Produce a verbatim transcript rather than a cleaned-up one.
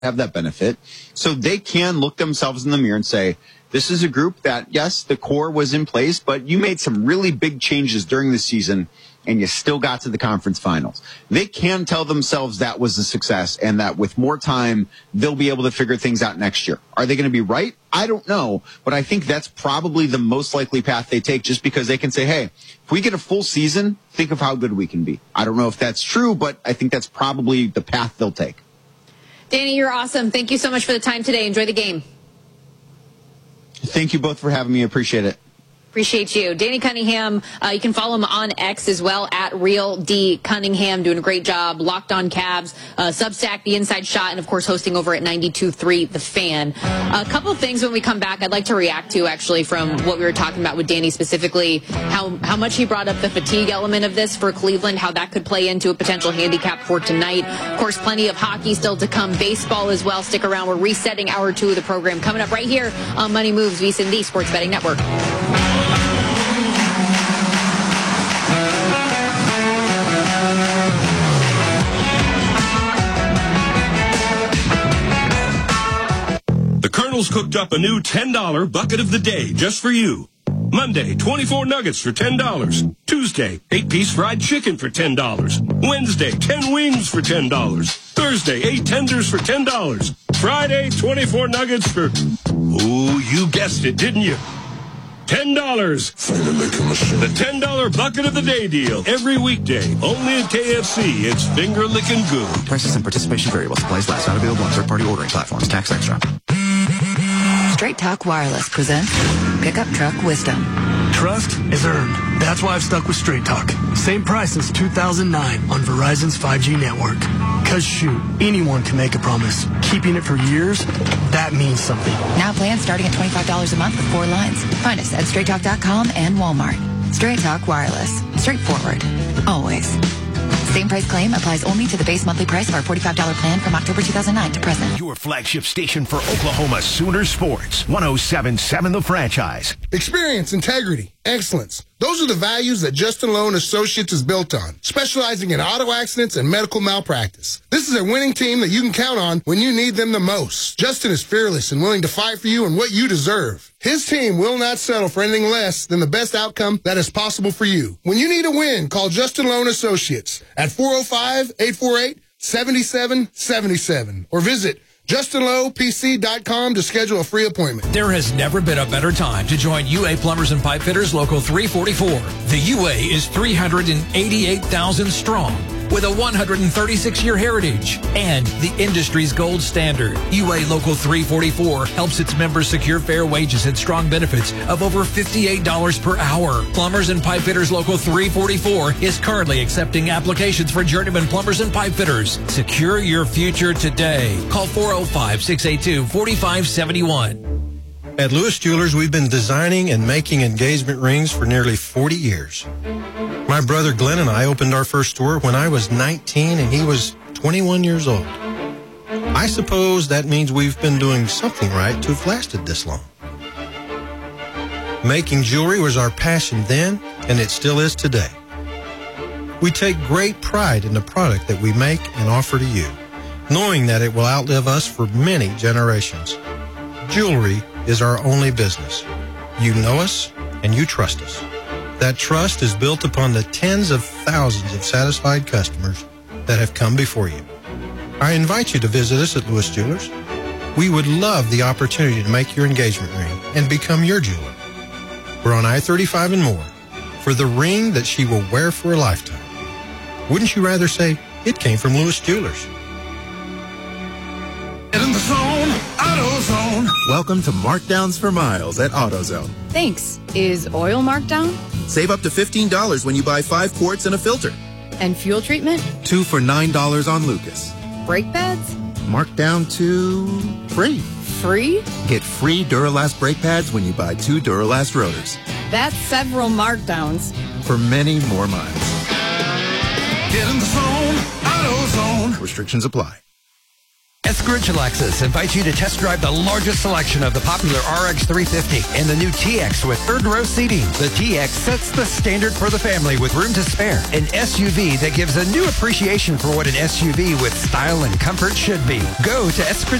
have that benefit. So they can look themselves in the mirror and say, this is a group that, yes, the core was in place, but you made some really big changes during the season and you still got to the conference finals. They can tell themselves that was a success and that with more time, they'll be able to figure things out next year. Are they going to be right? I don't know, but I think that's probably the most likely path they take, just because they can say, hey, if we get a full season, think of how good we can be. I don't know if that's true, but I think that's probably the path they'll take. Danny, you're awesome. Thank you so much for the time today. Enjoy the game. Thank you both for having me. Appreciate it. Appreciate you. Danny Cunningham, uh, you can follow him on X as well, at Real D Cunningham, doing a great job. Locked on Cavs, uh, Substack, The Inside Shot, and of course hosting over at ninety-two point three The Fan. A couple things when we come back I'd like to react to, actually, from what we were talking about with Danny specifically, how, how much he brought up the fatigue element of this for Cleveland, how that could play into a potential handicap for tonight. Of course, plenty of hockey still to come, baseball as well. Stick around. We're resetting hour two of the program coming up right here on Money Moves, VSiN, the Sports Betting Network. The Colonel's cooked up a new ten dollar bucket of the day just for you. Monday, twenty-four nuggets for ten dollars. Tuesday, eight piece fried chicken for ten dollars. Wednesday, ten wings for ten dollars. Thursday, eight tenders for ten dollars. Friday, twenty-four nuggets for, ooh, you guessed it, didn't you? ten dollars. The ten dollar bucket of the day deal. Every weekday. Only at K F C. It's finger licking good. Prices and participation vary while supplies last. Not available on third-party ordering platforms. Tax extra. Straight Talk Wireless presents Pickup Truck Wisdom. Trust is earned. That's why I've stuck with Straight Talk. Same price since two thousand nine on Verizon's five G network. Cause shoot, anyone can make a promise. Keeping it for years, that means something. Now plans starting at twenty-five dollars a month with four lines. Find us at straight talk dot com and Walmart. Straight Talk Wireless. Straightforward. Always. Same price claim applies only to the base monthly price of our forty-five dollar plan from October two thousand nine to present. Your flagship station for Oklahoma Sooner Sports. one oh seven point seven The Franchise. Experience, integrity, excellence. Those are the values that Justin Loan Associates is built on, specializing in auto accidents and medical malpractice. This is a winning team that you can count on when you need them the most. Justin is fearless and willing to fight for you and what you deserve. His team will not settle for anything less than the best outcome that is possible for you. When you need a win, call Justin Loan Associates at four oh five, eight four eight, seven seven seven seven or visit Justin Lowe P C dot com to schedule a free appointment. There has never been a better time to join U A Plumbers and Pipe Fitters Local three forty-four. The U A is three hundred eighty-eight thousand strong with a one hundred thirty-six year heritage and the industry's gold standard. U A Local three forty-four helps its members secure fair wages and strong benefits of over fifty-eight dollars per hour. Plumbers and Pipe Fitters Local three forty-four is currently accepting applications for journeyman plumbers and pipe fitters. Secure your future today. Call four oh five, six eight two, four five seven one. At Lewis Jewelers, we've been designing and making engagement rings for nearly forty years. My brother Glenn and I opened our first store when I was nineteen and he was twenty-one years old. I suppose that means we've been doing something right to have lasted this long. Making jewelry was our passion then, and it still is today. We take great pride in the product that we make and offer to you, knowing that it will outlive us for many generations. Jewelry is our only business. You know us and you trust us. That trust is built upon the tens of thousands of satisfied customers that have come before you. I invite you to visit us at Lewis Jewelers. We would love the opportunity to make your engagement ring and become your jeweler. We're on I thirty-five and more for the ring that she will wear for a lifetime. Wouldn't you rather say it came from Lewis Jewelers? Get in the zone, AutoZone. Welcome to Markdowns for Miles at AutoZone. Thanks. Is oil marked down? Save up to fifteen dollars when you buy five quarts and a filter. And fuel treatment? Two for nine dollars on Lucas. Brake pads? Marked down to free. Free? Get free Duralast brake pads when you buy two Duralast rotors. That's several markdowns. For many more miles. Get in the zone, AutoZone. Restrictions apply. Eskridge Lexus invites you to test drive the largest selection of the popular R X three fifty and the new T X with third row seating. The T X sets the standard for the family with room to spare. An S U V that gives a new appreciation for what an S U V with style and comfort should be. Go to Eskridge